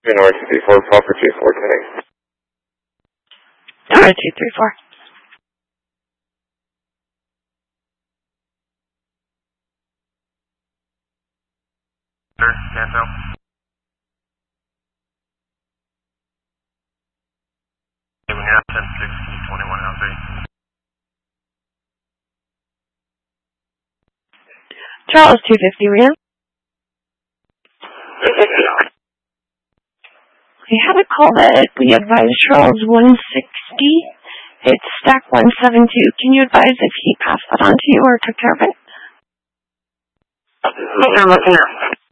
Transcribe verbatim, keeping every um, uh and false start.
Tower two three four, property four ten. Tower two three four. Sir, Santo. When you're at ten six, twenty-one oh three. Charles two fifty, Rio. We had a call that we advised Charles one sixty. It's stack one seven two. Can you advise if he passed that on to you or took care of it? I'm looking at